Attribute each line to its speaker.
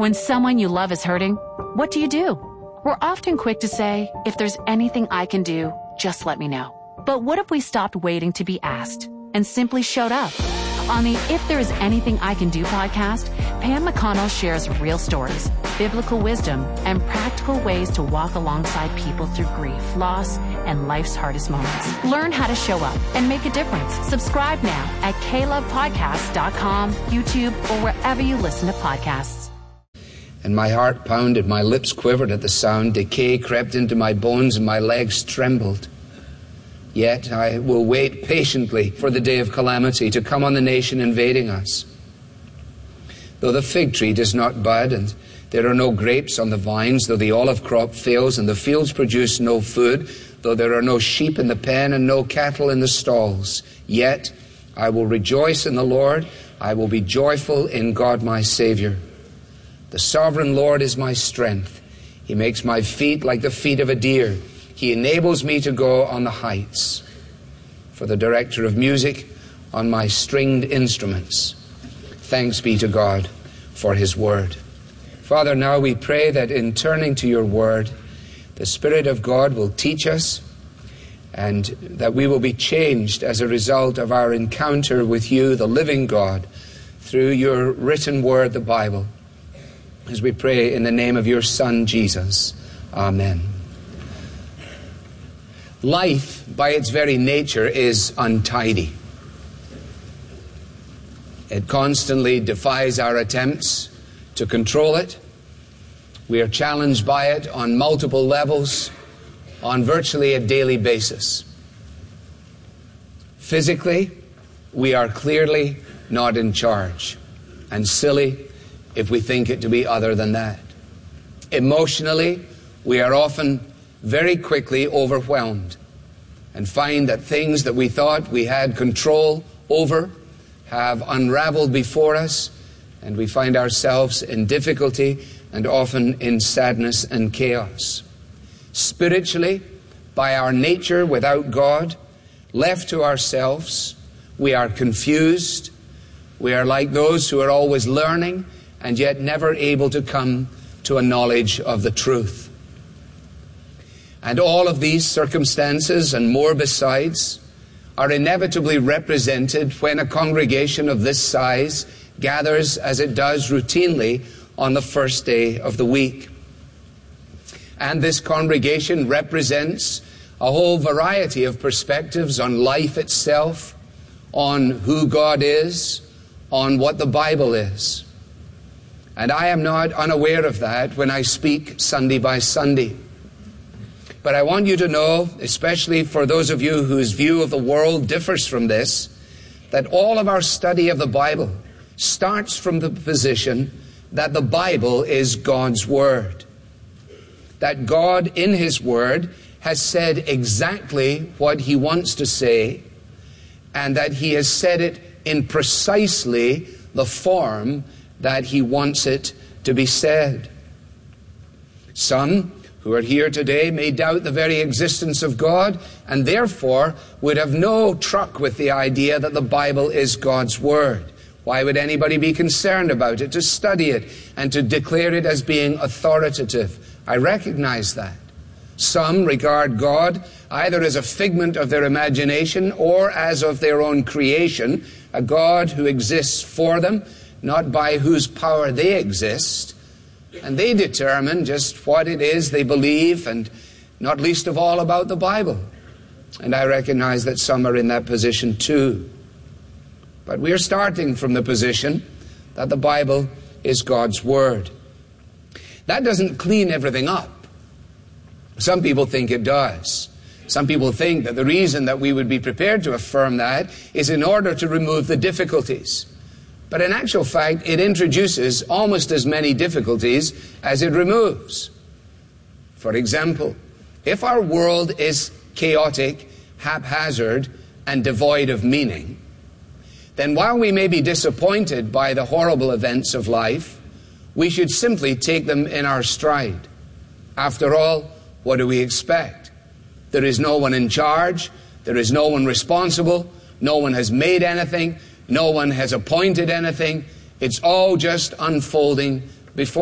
Speaker 1: When someone you love is hurting, what do? We're often quick to say, if there's anything I can do, just let me know. But what if we stopped waiting to be asked and simply showed up? On the If There Is Anything I Can Do podcast, Pam McConnell shares real stories, biblical wisdom, and practical ways to walk alongside people through grief, loss, and life's hardest moments. Learn how to show up and make a difference. Subscribe now at klovepodcast.com, YouTube, or wherever you listen to podcasts.
Speaker 2: And my heart pounded, my lips quivered at the sound. Decay crept into my bones and my legs trembled. Yet I will wait patiently for the day of calamity to come on the nation invading us. Though the fig tree does not bud and there are no grapes on the vines, though the olive crop fails and the fields produce no food, though there are no sheep in the pen and no cattle in the stalls, yet I will rejoice in the Lord. I will be joyful in God my Savior. The sovereign Lord is my strength. He makes my feet like the feet of a deer. He enables me to go on the heights. For the director of music on my stringed instruments. Thanks be to God for His word. Father, now we pray that in turning to your word, the Spirit of God will teach us and that we will be changed as a result of our encounter with you, the living God, through your written word, the Bible. As we pray in the name of your Son, Jesus. Amen. Life, by its very nature, is untidy. It constantly defies our attempts to control it. We are challenged by it on multiple levels, on virtually a daily basis. Physically, we are clearly not in charge, and silly if we think it to be other than that. Emotionally, we are often very quickly overwhelmed and find that things that we thought we had control over have unraveled before us, and we find ourselves in difficulty and often in sadness and chaos. Spiritually, by our nature without God, left to ourselves, we are confused. We are like those who are always learning and yet never able to come to a knowledge of the truth. And all of these circumstances and more besides are inevitably represented when a congregation of this size gathers as it does routinely on the first day of the week. And this congregation represents a whole variety of perspectives on life itself, on who God is, on what the Bible is. And I am not unaware of that when I speak Sunday by Sunday. But I want you to know, especially for those of you whose view of the world differs from this, that all of our study of the Bible starts from the position that the Bible is God's Word. That God in His Word has said exactly what He wants to say, and that He has said it in precisely the form that He wants it to be said. Some who are here today may doubt the very existence of God and therefore would have no truck with the idea that the Bible is God's Word. Why would anybody be concerned about it, to study it and to declare it as being authoritative? I recognize that. Some regard God either as a figment of their imagination or as of their own creation, a God who exists for them, not by whose power they exist. And they determine just what it is they believe, and not least of all about the Bible. And I recognize that some are in that position too. But we're starting from the position that the Bible is God's Word. That doesn't clean everything up. Some people think it does. Some people think that the reason that we would be prepared to affirm that is in order to remove the difficulties. But in actual fact, it introduces almost as many difficulties as it removes. For example, if our world is chaotic, haphazard, and devoid of meaning, then while we may be disappointed by the horrible events of life, we should simply take them in our stride. After all, what do we expect? There is no one in charge. There is no one responsible. No one has made anything. No one has appointed anything. It's all just unfolding before